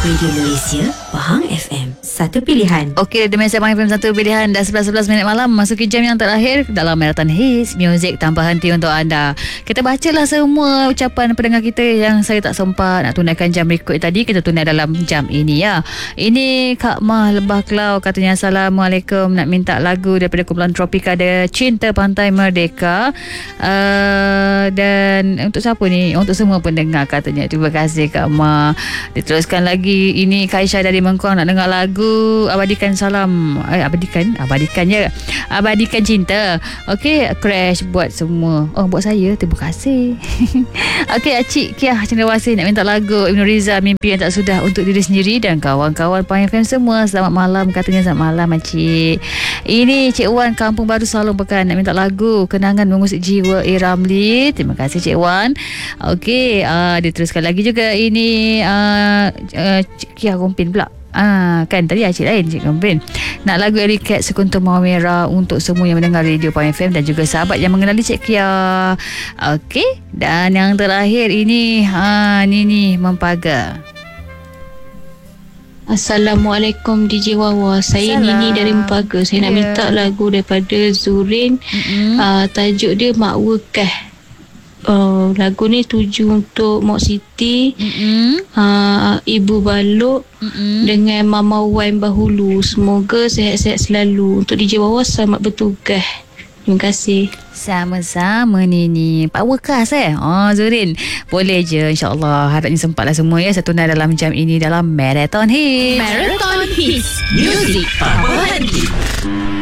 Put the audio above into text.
Radio Malaysia, Pahang FM, satu pilihan. Okey, Demi Sabang FM, satu pilihan. Dah 11 minit malam, masuki jam yang terakhir dalam Marathon Hits Music tanpa henti untuk anda. Kita bacalah semua ucapan pendengar kita yang saya tak sempat nak tunaikan jam berikut tadi. Kita tunai dalam jam ini ya. Ini Kak Mah Lebah Kelau katanya, Assalamualaikum, nak minta lagu daripada kumpulan Tropika ada Cinta Pantai Merdeka. Dan untuk siapa ni? Untuk semua pendengar katanya. Terima kasih Kak Mah. Diteruskan lagi, ini Kaisha dari Mengkuang nak dengar lagu Abadikan Salam. Abadikan je. Abadikan Cinta. Okey, Crash buat semua. Oh, buat saya. Terima kasih. Okey, Acik Kiah Cendrawasih nak minta lagu Ibn Riza, Mimpi Yang Tak Sudah untuk diri sendiri dan kawan-kawan Pahang FM semua. Selamat malam katanya. Selamat malam Acik. Ini Cik Wan Kampung Baru Salong Pekan nak minta lagu Kenangan Mengusik Jiwa A. Ramli. Terima kasih Cik Wan. Okey, diteruskan lagi juga. Ini Cik Kia Gompin pula. Kan tadi Acik lain, Cik Gompin. Nak lagu Eric Cat Sekuntum Mawar Merah untuk semua yang mendengar Radio Pahang FM dan juga sahabat yang mengenali Cik Kia. Okey, dan yang terakhir ini Nini Mempaga. Assalamualaikum DJ Wawa. Saya Nini dari Mempaga. Saya nak minta lagu daripada Zurin. Tajuk dia Mak Wekah. Lagu ni tuju untuk Mok Siti, Ibu Balok dengan Mama Wan Bahulu. Semoga sihat-sihat selalu. Untuk DJ Wawa, selamat bertugas. Terima kasih. Sama-sama Nini. Power class Zurin. Boleh je, insyaAllah. Harapnya sempatlah semua ya. Satu tunai dalam jam ini dalam Marathon Hits. Marathon Hits Music Power Hits.